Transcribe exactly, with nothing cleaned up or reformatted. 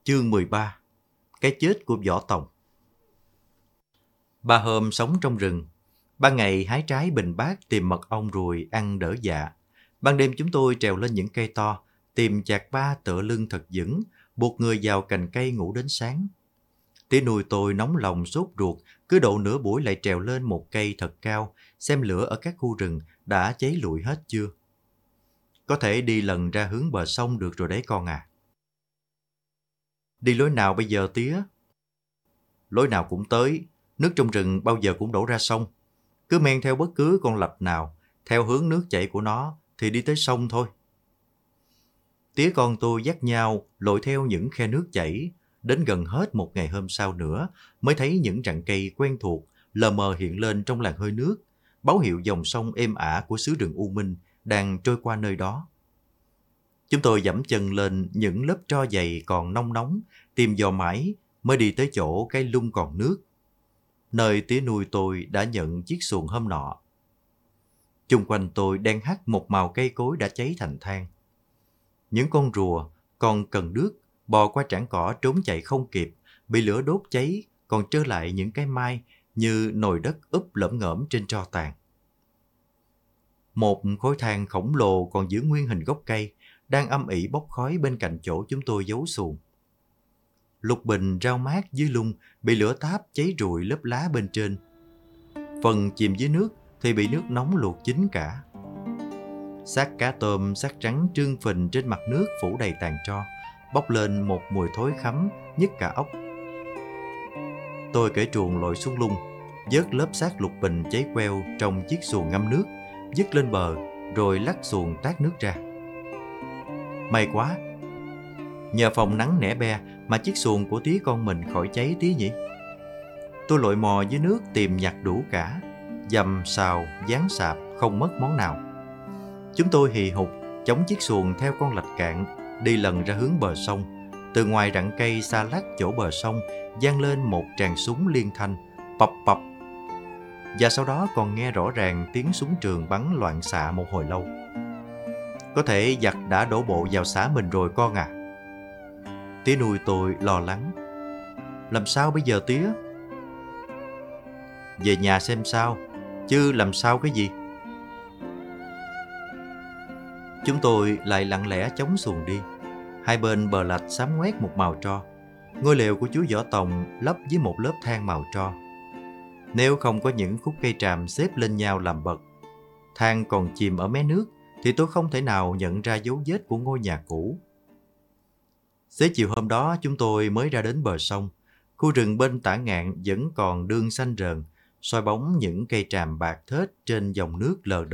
Chương mười ba. Cái chết của Võ Tòng. Ba hôm sống trong rừng. Ban ngày hái trái bình bát tìm mật ong ruồi ăn đỡ dạ. Ban đêm chúng tôi trèo lên những cây to, tìm chạc ba tựa lưng thật vững, buộc người vào cành cây ngủ đến sáng. Tía nuôi tôi nóng lòng sốt ruột, cứ độ nửa buổi lại trèo lên một cây thật cao, xem lửa ở các khu rừng đã cháy lụi hết chưa. Có thể đi lần ra hướng bờ sông được rồi đấy con à. Đi lối nào bây giờ tía? Lối nào cũng tới, nước trong rừng bao giờ cũng đổ ra sông. Cứ men theo bất cứ con lạch nào, theo hướng nước chảy của nó thì đi tới sông thôi. Tía con tôi dắt nhau lội theo những khe nước chảy, đến gần hết một ngày hôm sau nữa mới thấy những rặng cây quen thuộc lờ mờ hiện lên trong làn hơi nước, báo hiệu dòng sông êm ả của xứ rừng U Minh đang trôi qua nơi đó. Chúng tôi giẫm chân lên những lớp tro dày còn nong nóng, tìm dò mãi mới đi tới chỗ cái lung còn nước, nơi tía nuôi tôi đã nhận chiếc xuồng hôm nọ. Chung quanh tôi đang hắt một màu cây cối đã cháy thành than. Những con rùa, con cần đước bò qua trảng cỏ trốn chạy không kịp, bị lửa đốt cháy, còn trơ lại những cái mai như nồi đất úp lởm ngởm trên tro tàn. Một khối than khổng lồ còn giữ nguyên hình gốc cây, đang âm ỉ bốc khói bên cạnh chỗ chúng tôi giấu xuồng. Lục bình rau mát dưới lung bị lửa táp cháy rụi lớp lá bên trên. Phần chìm dưới nước thì bị nước nóng luộc chín cả. Xác cá tôm, xác trắng trương phình trên mặt nước phủ đầy tàn tro, bốc lên một mùi thối khắm nhức cả óc. Tôi cởi truồng lội xuống lung, vớt lớp xác lục bình cháy queo trong chiếc xuồng ngâm nước, dứt lên bờ rồi lắc xuồng tát nước ra. May quá, nhờ phòng nắng nẻ be mà chiếc xuồng của tía con mình khỏi cháy tía nhỉ. Tôi lội mò dưới nước tìm nhặt đủ cả, dầm xào dán sạp không mất món nào. Chúng tôi hì hục chống chiếc xuồng theo con lạch cạn đi lần ra hướng bờ sông. Từ ngoài rặng cây xa lắc chỗ bờ sông vang lên một tràng súng liên thanh pập pập, và sau đó còn nghe rõ ràng tiếng súng trường bắn loạn xạ một hồi lâu. Có thể giặc đã đổ bộ vào xã mình rồi con à. Tía nuôi tôi lo lắng. Làm sao bây giờ tía? Về nhà xem sao, chứ làm sao cái gì. Chúng tôi lại lặng lẽ chống xuồng đi. Hai bên bờ lạch xám ngoét một màu tro. Ngôi lều của chú Võ Tòng lấp với một lớp than màu tro. Nếu không có những khúc cây tràm xếp lên nhau làm bậc, than còn chìm ở mé nước, thì tôi không thể nào nhận ra dấu vết của ngôi nhà cũ. Xế chiều hôm đó chúng tôi mới ra đến bờ sông. Khu rừng bên tả ngạn vẫn còn đương xanh rờn, soi bóng những cây tràm bạc thết trên dòng nước lờ đờ.